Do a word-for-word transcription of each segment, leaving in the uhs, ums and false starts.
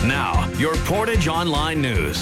Now, your Portage Online News.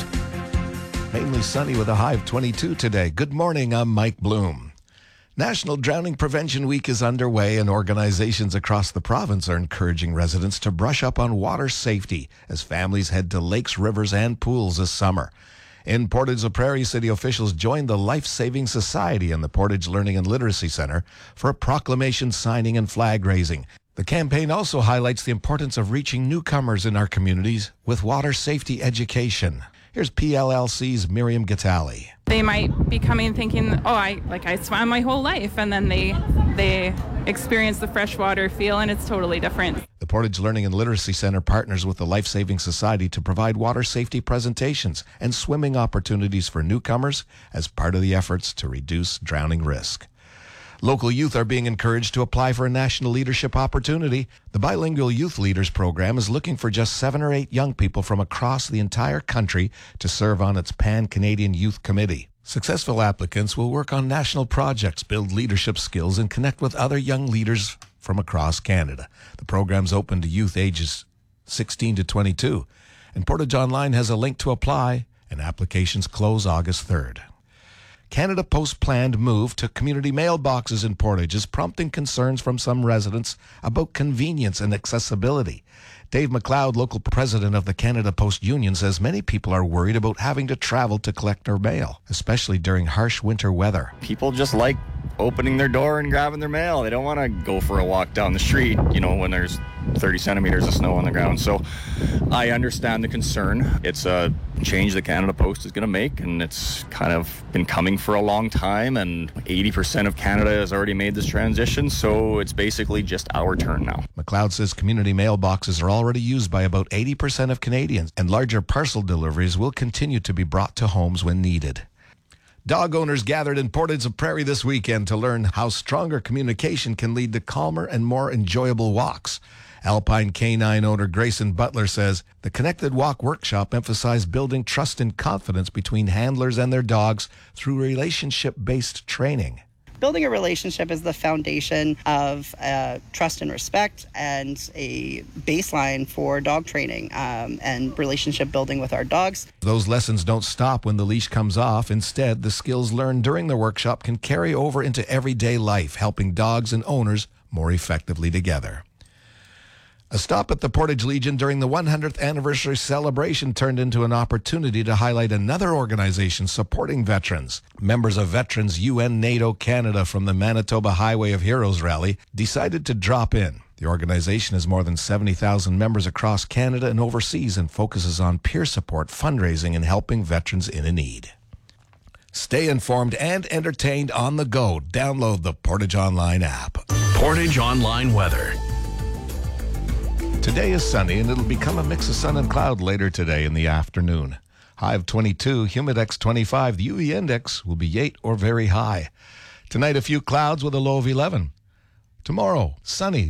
Mainly sunny with a high of twenty-two today. Good morning, I'm Mike Bloom. National Drowning Prevention Week is underway, and organizations across the province are encouraging residents to brush up on water safety as families head to lakes, rivers, and pools this summer. In Portage-la-Prairie, city officials joined the Life Saving Society and the Portage Learning and Literacy Center for a proclamation signing and flag raising. The campaign also highlights the importance of reaching newcomers in our communities with water safety education. Here's P L L C's Miriam Gatali. They might be coming thinking, oh, I like I swam my whole life, and then they they experience the freshwater feel, and it's totally different. The Portage Learning and Literacy Center partners with the Life Saving Society to provide water safety presentations and swimming opportunities for newcomers as part of the efforts to reduce drowning risk. Local youth are being encouraged to apply for a national leadership opportunity. The Bilingual Youth Leaders Program is looking for just seven or eight young people from across the entire country to serve on its Pan-Canadian Youth Committee. Successful applicants will work on national projects, build leadership skills, and connect with other young leaders from across Canada. The program's open to youth ages sixteen to twenty-two, and Portage Online has a link to apply, and applications close August third. Canada Post's planned move to community mailboxes in Portage is prompting concerns from some residents about convenience and accessibility. Dave McLeod, local president of the Canada Post Union, says many people are worried about having to travel to collect their mail, especially during harsh winter weather. People just like opening their door and grabbing their mail. They don't want to go for a walk down the street, you know, when there's thirty centimeters of snow on the ground. So I understand the concern. It's a change that Canada Post is going to make, and it's kind of been coming for a long time, and eighty percent of Canada has already made this transition, so it's basically just our turn now. McLeod says community mailboxes are already used by about eighty percent of Canadians, and larger parcel deliveries will continue to be brought to homes when needed. Dog owners gathered in Portage-la-Prairie this weekend to learn how stronger communication can lead to calmer and more enjoyable walks. Alpine Canine owner Grayson Butler says the Connected Walk workshop emphasized building trust and confidence between handlers and their dogs through relationship-based training. Building a relationship is the foundation of uh, trust and respect, and a baseline for dog training um, and relationship building with our dogs. Those lessons don't stop when the leash comes off. Instead, the skills learned during the workshop can carry over into everyday life, helping dogs and owners more effectively together. A stop at the Portage Legion during the one hundredth anniversary celebration turned into an opportunity to highlight another organization supporting veterans. Members of Veterans U N NATO Canada from the Manitoba Highway of Heroes rally decided to drop in. The organization has more than seventy thousand members across Canada and overseas and focuses on peer support, fundraising, and helping veterans in need. Stay informed and entertained on the go. Download the Portage Online app. Portage Online weather. Today is sunny, and it'll become a mix of sun and cloud later today in the afternoon. High of twenty-two, humidex twenty-five. The U V index will be eight or very high. Tonight, a few clouds with a low of eleven. Tomorrow, sunny.